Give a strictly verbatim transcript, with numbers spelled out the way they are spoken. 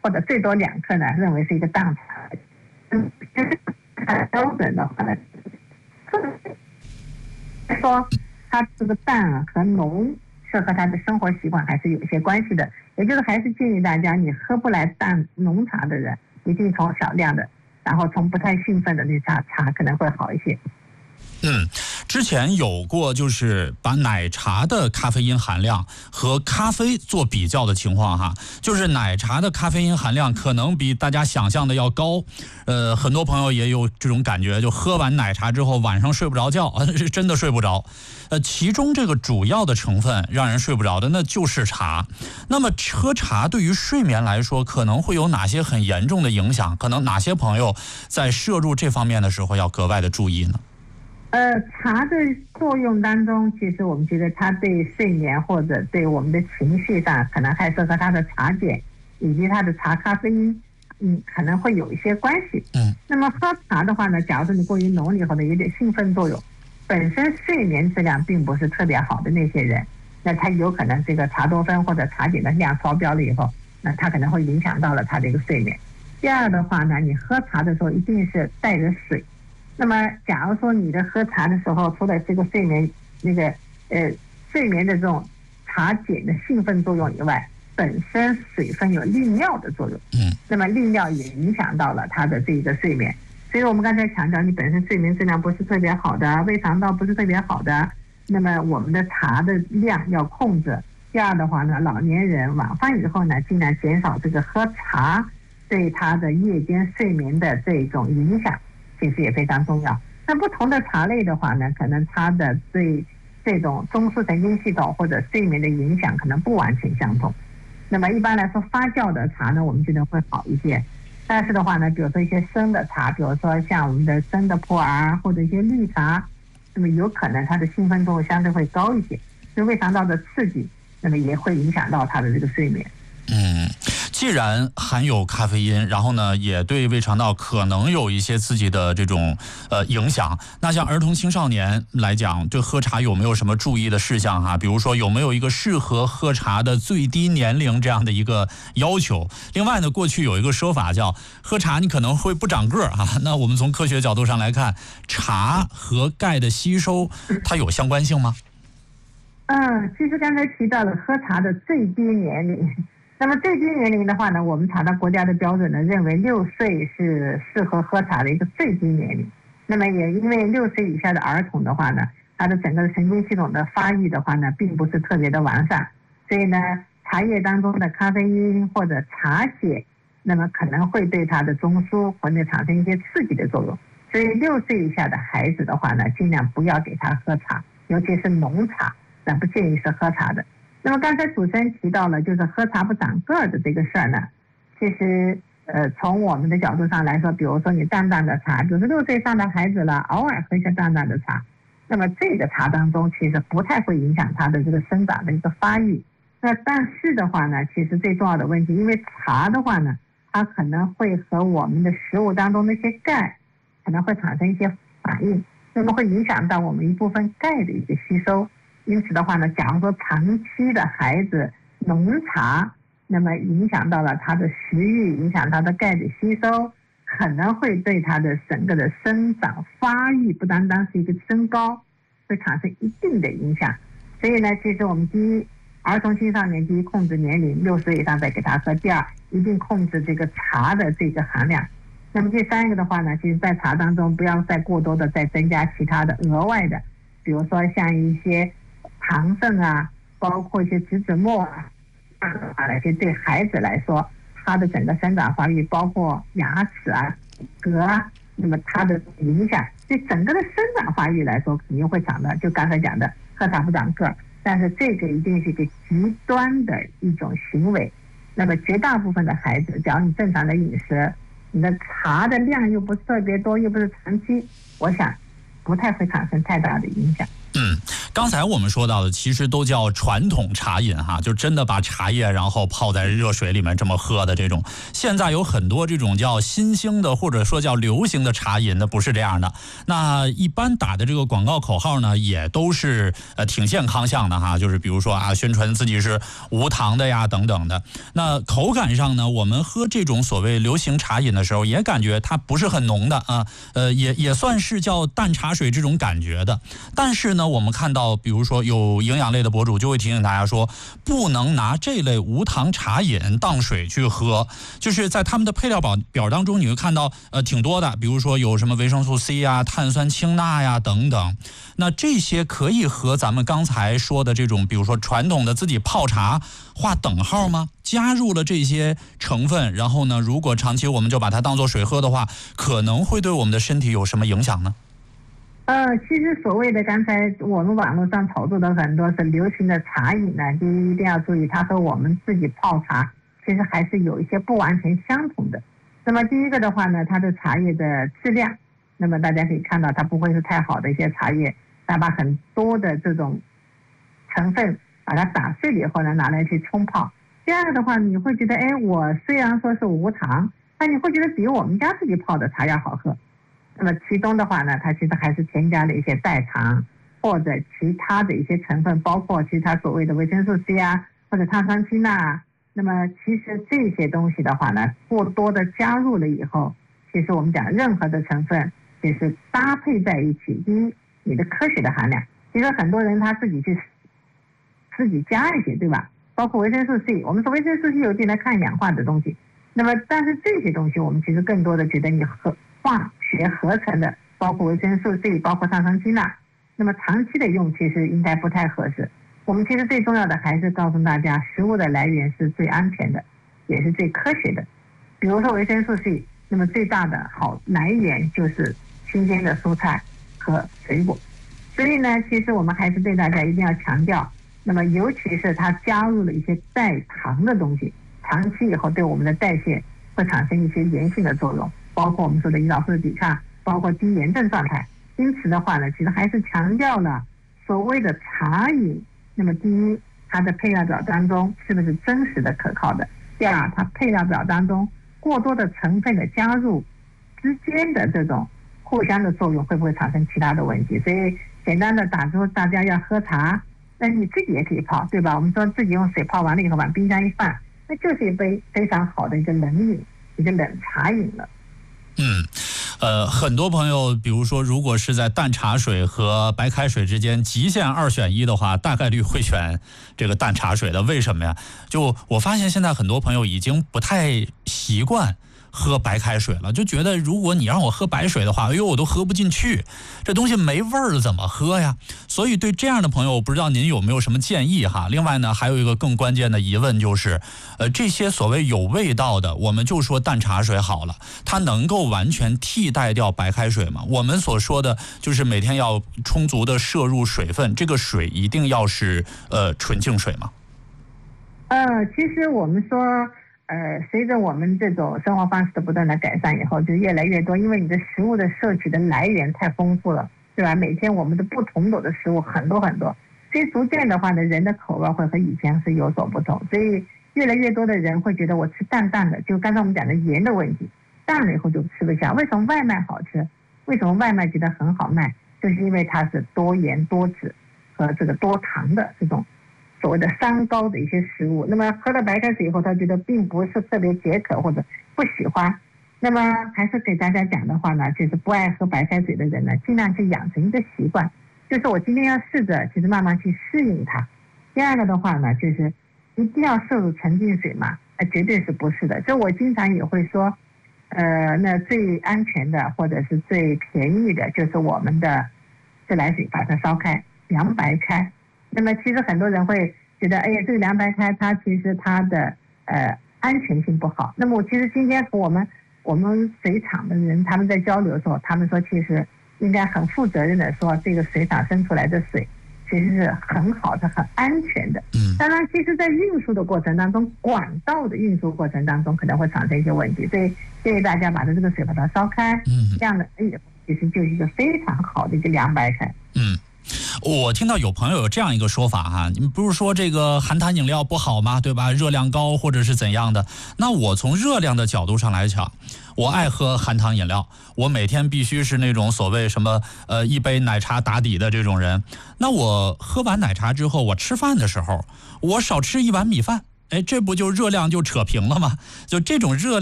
或者最多两克呢，认为是一个当茶。嗯，就是按标准的话呢，说它这个淡啊和浓是和他的生活习惯还是有一些关系的，也就是还是建议大家，你喝不来淡浓茶的人，一定从少量的，然后从不太兴奋的绿茶茶可能会好一些。 嗯，之前有过就是把奶茶的咖啡因含量和咖啡做比较的情况哈，就是奶茶的咖啡因含量可能比大家想象的要高，呃，很多朋友也有这种感觉，就喝完奶茶之后晚上睡不着觉，是真的睡不着。呃，其中这个主要的成分让人睡不着的那就是茶。那么喝茶对于睡眠来说可能会有哪些很严重的影响？可能哪些朋友在摄入这方面的时候要格外的注意呢？ 呃，茶的作用当中，其实我们觉得它对睡眠或者对我们的情绪上，可能还是和它的茶碱以及它的茶咖啡因，嗯，可能会有一些关系。 嗯， 那么喝茶的话呢，假如说你过于浓烈或者有点兴奋作用，本身睡眠质量并不是特别好的那些人，那他有可能这个茶多酚或者茶碱的量超标了以后，那他可能会影响到了他的一个睡眠。第二的话呢，你喝茶的时候一定是带着水。那么，假如说你的喝茶的时候，除了这个睡眠那个呃睡眠的这种茶碱的兴奋作用以外，本身水分有利尿的作用， 嗯， 那么利尿也影响到了他的这个睡眠。所以我们刚才强调，你本身睡眠质量不是特别好的，胃肠道不是特别好的，那么我们的茶的量要控制。第二的话呢，老年人晚饭以后呢，尽量减少这个喝茶对他的夜间睡眠的这种影响。其实也非常重要。那不同的茶类的话呢，可能它的对这种中枢神经系统或者睡眠的影响可能不完全相同。那么一般来说，发酵的茶呢，我们觉得会好一些。但是的话呢，比如说一些生的茶，比如说像我们的生的普洱或者一些绿茶，那么有可能它的兴奋作用相对会高一些，所以胃肠道的刺激，那么也会影响到它的这个睡眠。 嗯，既然含有咖啡因，然后呢，也对胃肠道可能有一些自己的这种呃影响。那像儿童青少年来讲，对喝茶有没有什么注意的事项哈？比如说有没有一个适合喝茶的最低年龄这样的一个要求？另外呢，过去有一个说法叫喝茶你可能会不长个儿啊。那我们从科学角度上来看，茶和钙的吸收它有相关性吗？ 嗯，其实刚才提到了喝茶的最低年龄。那么最低年龄的话呢，我们查到国家的标准呢，认为六岁是适合喝茶的一个最低年龄。那么也因为六岁以下的儿童的话呢，他的整个神经系统的发育的话呢，并不是特别的完善，所以呢，茶叶当中的咖啡因或者茶碱，那么可能会对他的中枢或者产生一些刺激的作用。所以六岁以下的孩子的话呢，尽量不要给他喝茶，尤其是浓茶，那不建议是喝茶的。那么刚才主持人提到了，就是喝茶不长个儿的这个事儿呢，其实呃从我们的角度上来说，比如说你淡淡的茶，比如说六岁上的孩子了，偶尔喝一些淡淡的茶，那么这个茶当中其实不太会影响他的这个生长的一个发育。那但是的话呢，其实最重要的问题，因为茶的话呢，它可能会和我们的食物当中的一些钙可能会产生一些反应，那么会影响到我们一部分钙的一个吸收。因此的话呢，假如说长期的孩子浓茶，那么影响到了他的食欲，影响他的钙的吸收，可能会对他的整个的生长发育，不单单是一个升高，会产生一定的影响。所以呢，其实我们第一，儿童青少年第一控制年龄，六岁以上再给他喝；第二，一定控制这个茶的这个含量。那么第三个的话呢，其实在茶当中不要再过多的再增加其他的额外的，比如说像一些糖分啊，包括一些植脂末啊，而且对孩子来说，他的整个生长发育，包括牙齿啊、颌啊，那么它的影响，对整个的生长发育来说，肯定会长的。就刚才讲的，喝茶不长个儿，但是这个一定是一个极端的一种行为。那么绝大部分的孩子，只要你正常的饮食，你的茶的量又不是特别多，又不是长期，我想不太会产生太大的影响。 嗯， 刚才我们说到的其实都叫传统茶饮哈，就真的把茶叶然后泡在热水里面这么喝的这种。现在有很多这种叫新兴的或者说叫流行的茶饮，那不是这样的。那一般打的这个广告口号呢，也都是呃挺健康向的哈，就是比如说啊，宣传自己是无糖的呀等等的。那口感上呢，我们喝这种所谓流行茶饮的时候，也感觉它不是很浓的啊，呃，也也算是叫淡茶水这种感觉的。但是呢，我们看到，比如说有营养类的博主就会提醒大家说，不能拿这类无糖茶饮当水去喝。就是在他们的配料表表当中，你会看到呃挺多的，比如说有什么维生素 C 呀、碳酸氢钠呀等等。那这些可以和咱们刚才说的这种，比如说传统的自己泡茶划等号吗？加入了这些成分，然后呢，如果长期我们就把它当做水喝的话，可能会对我们的身体有什么影响呢？ 呃，其实所谓的刚才我们网络上炒作的很多是流行的茶饮呢，第一一定要注意，它和我们自己泡茶其实还是有一些不完全相同的。那么第一个的话呢，它的茶叶的质量，那么大家可以看到它不会是太好的一些茶叶，它把很多的这种成分把它打碎了以后呢，拿来去冲泡。第二个的话，你会觉得，哎，我虽然说是无糖，但你会觉得比我们家自己泡的茶要好喝。那么其中的话呢，它其实还是添加了一些代糖或者其他的一些成分，包括其他所谓的维生素 C 啊，或者碳酸氢钠。那么其实这些东西的话呢，过多的加入了以后，其实我们讲任何的成分其实搭配在一起，第一，你的科学的含量，其实很多人他自己去自己加一些，对吧？包括维生素 C， 我们说维生素 C 有点来抗氧化的东西，那么但是这些东西我们其实更多的觉得你和化学合成的，包括维生素 C， 包括碳酸氢钠，那么长期的用其实应该不太合适。我们其实最重要的还是告诉大家，食物的来源是最安全的，也是最科学的。比如说维生素 C， 那么最大的好来源就是新鲜的蔬菜和水果。所以呢，其实我们还是对大家一定要强调，那么尤其是它加入了一些代糖的东西，长期以后对我们的代谢会产生一些炎性的作用，包括我们说的胰岛素的抵抗，包括低炎症状态。因此的话呢，其实还是强调了所谓的茶饮。那么第一，它的配料表当中是不是真实的可靠的？第二，它配料表当中过多的成分的加入之间的这种互相的作用会不会产生其他的问题？所以简单的打出大家要喝茶，那你自己也可以泡，对吧？我们说自己用水泡完了以后往冰箱一放，那就是一杯非常好的一个冷饮，一个冷茶饮了。 嗯，呃，很多朋友，比如说，如果是在淡茶水和白开水之间极限二选一的话，大概率会选这个淡茶水的。为什么呀？就我发现现在很多朋友已经不太习惯喝白开水了，就觉得如果你让我喝白水的话，哎呦，我都喝不进去，这东西没味儿怎么喝呀？所以对这样的朋友，不知道您有没有什么建议哈？另外呢，还有一个更关键的疑问就是，呃，这些所谓有味道的，我们就说淡茶水好了，它能够完全替代掉白开水吗？我们所说的就是每天要充足的摄入水分，这个水一定要是呃纯净水吗？ 呃，其实我们说。呃，随着我们这种生活方式的不断的改善以后，就越来越多，因为你的食物的摄取的来源太丰富了，对吧？每天我们的不同种的食物很多很多，所以逐渐的话呢，人的口味会和以前是有所不同，所以越来越多的人会觉得我吃淡淡的，就刚才我们讲的盐的问题，淡了以后就吃不下。为什么外卖好吃？为什么外卖觉得很好卖？就是因为它是多盐多脂和这个多糖的这种所谓的三高的一些食物。那么喝了白开水以后，他觉得并不是特别解渴或者不喜欢。那么还是给大家讲的话呢，就是不爱喝白开水的人呢，尽量去养成一个习惯，就是我今天要试着其实慢慢去适应它。第二个的话呢，就是一定要摄入纯净水嘛，那绝对是不是的。就我经常也会说，呃，那最安全的或者是最便宜的，就是我们的自来水，把它烧开，凉白开。那么其实很多人会觉得，哎呀，这个凉白开它其实它的呃安全性不好。那么我其实今天和我们我们水厂的人他们在交流的时候，他们说其实应该很负责任的说，这个水厂生出来的水其实是很好的、很安全的。 嗯。 当然，其实在运输的过程当中，管道的运输过程当中可能会产生一些问题，所以建议大家把这个水把它烧开。 嗯。 这样的，哎，其实就是一个非常好的一个凉白开。 嗯。 我听到有朋友有这样一个说法哈，你们不是说这个含糖饮料不好吗？对吧？热量高或者是怎样的？那我从热量的角度上来讲，我爱喝含糖饮料，我每天必须是那种所谓什么呃一杯奶茶打底的这种人。那我喝完奶茶之后，我吃饭的时候，我少吃一碗米饭，哎，这不就热量就扯平了吗？就这种热量。